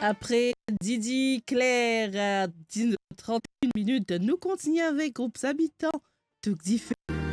Après Didi, Claire, à 31 minutes, nous continuons avec groupes habitants. Tout différent.